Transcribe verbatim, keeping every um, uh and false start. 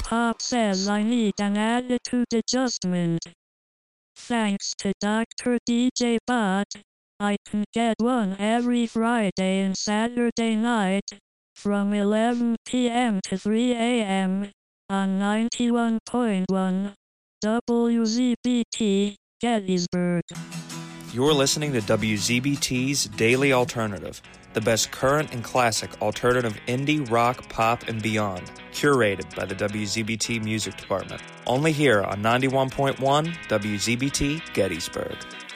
Pop says I need an attitude adjustment. Thanks to Doctor D J Bot, I can get one every Friday and Saturday night from eleven p.m. to three a.m. on ninety-one point one W Z B T Gettysburg. You're listening to W Z B T's Daily Alternative, the best current and classic alternative indie, rock, pop, and beyond, curated by the W Z B T Music Department. Only here on ninety-one point one W Z B T Gettysburg.